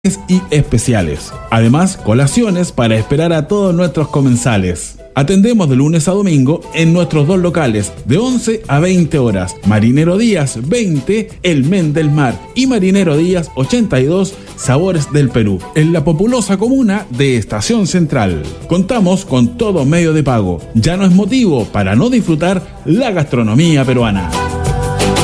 y especiales. Además, colaciones para esperar a todos nuestros comensales. Atendemos de lunes a domingo en nuestros dos locales de 11 a 20 horas. Marinero Díaz 20, El Men del Mar, y Marinero Díaz 82, Sabores del Perú, en la populosa comuna de Estación Central. Contamos con todo medio de pago. Ya no es motivo para no disfrutar la gastronomía peruana.